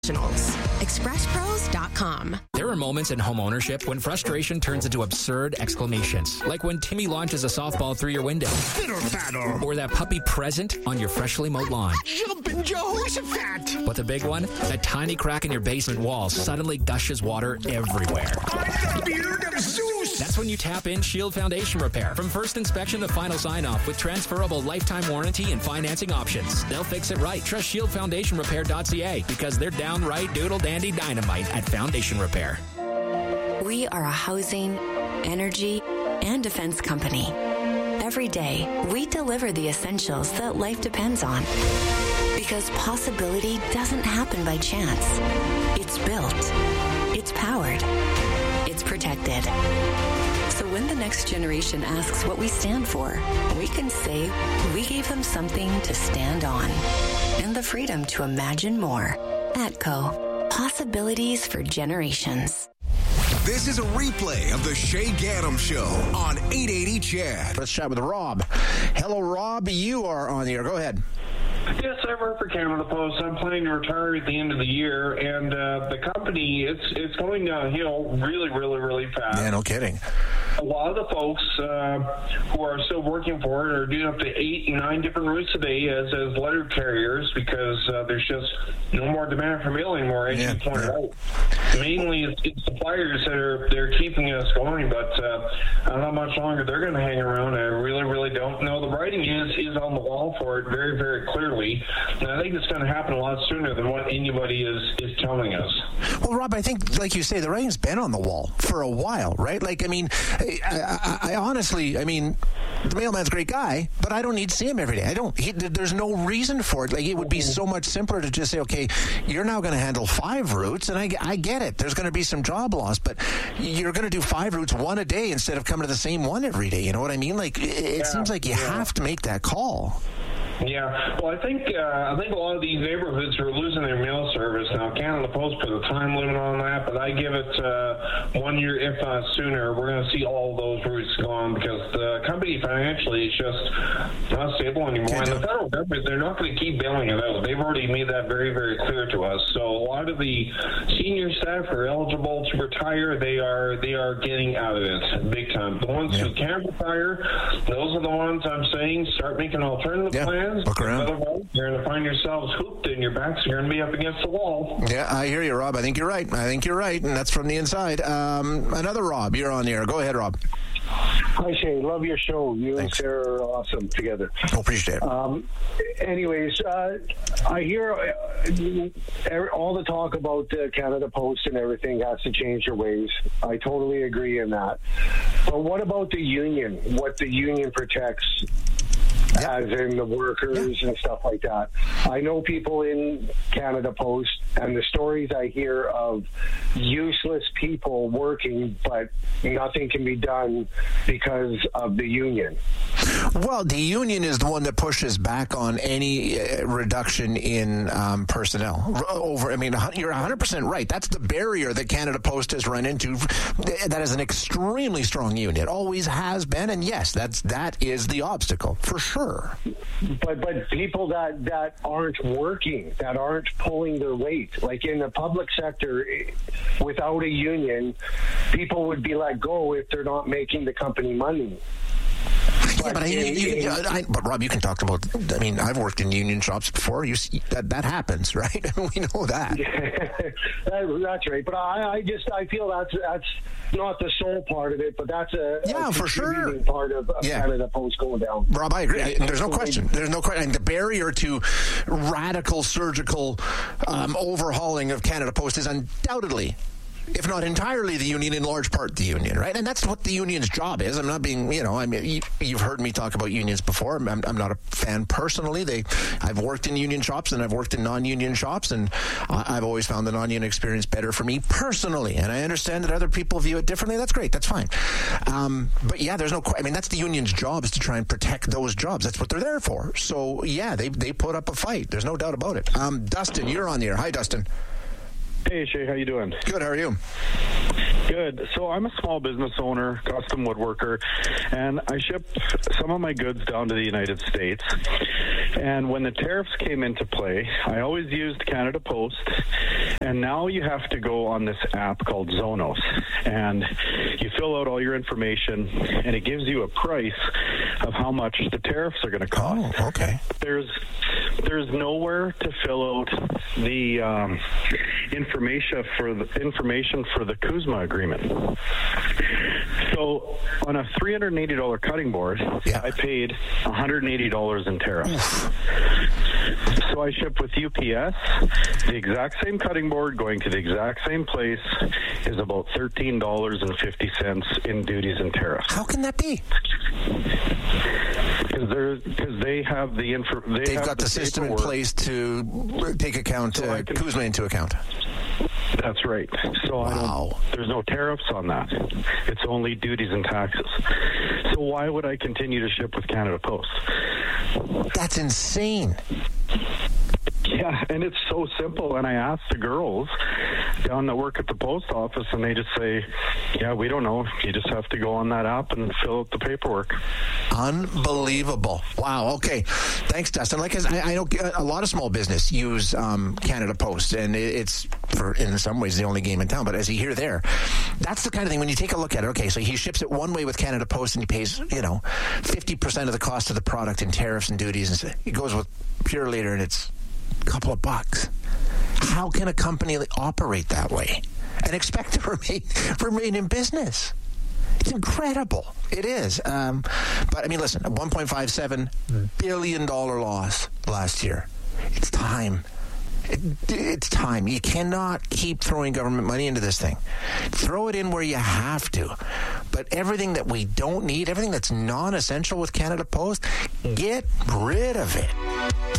ExpressPros.com. There are moments in home ownership when frustration turns into absurd exclamations, like when Timmy launches a softball through your window, or that puppy present on your freshly mowed lawn. Jumpin' Jehoshaphat! But the big one, that tiny crack in your basement wall suddenly gushes water everywhere. I'm the beard of Zeus! That's when you tap in Shield Foundation Repair. From first inspection to final sign-off with transferable lifetime warranty and financing options. They'll fix it right. Trust ShieldFoundationRepair.ca because they're downright doodle-dandy dynamite at Foundation Repair. We are a housing, energy, and defense company. Every day, we deliver the essentials that life depends on. Because possibility doesn't happen by chance. It's built. It's powered. It's protected. So when the next generation asks what we stand for, we can say we gave them something to stand on and the freedom to imagine more. ATCO. Possibilities for generations. This is a replay of the Shay Gaddam Show on 880 CHED. Let's chat with Rob. Hello, Rob. You are on the air. Go ahead. Yes, I work for Canada Post. I'm planning to retire at the end of the year, and the company, it's going downhill really, really, really fast. Yeah, no kidding. A lot of the folks who are still working for it are doing up to 8 and 9 different routes a day as letter carriers because there's just no more demand for mail anymore, as you pointed out. Mainly, it's suppliers that they're keeping us going, but I don't know how much longer they're going to hang around. I really, really don't know. The writing is on the wall for it very, very clearly, and I think it's going to happen a lot sooner than what anybody is telling us. Well, Rob, I think, like you say, the writing's been on the wall for a while, right? Like, I mean, I honestly, I mean, the mailman's a great guy, but I don't need to see him every day. There's no reason for it. Like, it would be so much simpler to just say, okay, you're now going to handle 5 routes, and I get it. There's going to be some job loss, but you're going to do 5 routes, 1 a day instead of coming to the same one every day. You know what I mean? Like, it seems like you have to make that call. Yeah, well, I think a lot of these neighborhoods are losing their mail service now. Canada Post put a time limit on that, but I give it 1 year, if not sooner. We're going to see all those routes gone because the company financially is just not stable anymore. And the federal government, they're not going to keep bailing it out. They've already made that very, very clear to us. So a lot of the senior staff are eligible to retire. They are getting out of it big time. The ones who can't retire, those are the ones I'm saying start making alternative plans. Look around. Otherwise, you're going to find yourselves hooped and your backs are going to be up against the wall. Yeah, I hear you, Rob. I think you're right. And that's from the inside. Another Rob, you're on the air. Go ahead, Rob. Hi, Shay. Love your show. You and Sarah are awesome together. Appreciate it. Anyways, I hear all the talk about Canada Post and everything has to change their ways. I totally agree in that. But what about the union? What the union protects? As in the workers and stuff like that. I know people in Canada Post, and the stories I hear of useless people working, but nothing can be done because of the union. Well, the union is the one that pushes back on any reduction in personnel. You're 100% right. That's the barrier that Canada Post has run into. That is an extremely strong union. It always has been, and yes, that is the obstacle for sure. But people that aren't working, that aren't pulling their weight, like in the public sector, without a union, people would be let go if they're not making the company money. But Rob, you can talk about. I mean, I've worked in union shops before. You see, that happens, right? We know that. That's right. But I feel that's not the sole part of it, but that's a for sure part of Canada Post going down. Rob, I agree. There's no question. And the barrier to radical surgical overhauling of Canada Post is undoubtedly, if not entirely, the union, in large part the union, right? And that's what the union's job is. I'm not being, you've heard me talk about unions before. I'm not a fan personally. I've worked in union shops and I've worked in non-union shops, and I've always found the non-union experience better for me personally. And I understand that other people view it differently. That's great. That's fine. But yeah, there's no. I mean, that's the union's job, is to try and protect those jobs. That's what they're there for. So yeah, they put up a fight. There's no doubt about it. Dustin, you're on the air. Hi, Dustin. Hey, Shay, how you doing? Good, how are you? Good. So I'm a small business owner, custom woodworker, and I ship some of my goods down to the United States. And when the tariffs came into play, I always used Canada Post, and now you have to go on this app called Zonos, and you fill out all your information, and it gives you a price of how much the tariffs are going to cost. Oh, okay. There's nowhere to fill out the information for the Kuzma agreement. So on a $380 cutting board, I paid $180 in tariffs. So I ship with UPS. The exact same cutting board going to the exact same place is about $13.50 in duties and tariffs. How can that be? Because they have the They've got the system in place to take Kuzma into account. That's right. So there's no tariffs on that. It's only duties and taxes. So why would I continue to ship with Canada Post? That's insane. Yeah, and it's so simple. And I asked the girls down that work at the post office, and they just say, yeah, we don't know. You just have to go on that app and fill out the paperwork. Unbelievable. Wow. Okay. Thanks, Dustin. Like I know a lot of small business use Canada Post, and it's, in some ways, the only game in town. But as you hear there, that's the kind of thing when you take a look at it. Okay, so he ships it one way with Canada Post, and he pays, 50% of the cost of the product in tariffs and duties. And he goes with Pure Leader, and it's a couple of bucks. How can a company operate that way and expect to remain in business? It's incredible. It is. But, I mean, listen, a $1.57 billion loss last year. It's time. It's time. You cannot keep throwing government money into this thing. Throw it in where you have to. But everything that we don't need, everything that's non-essential with Canada Post, get rid of it.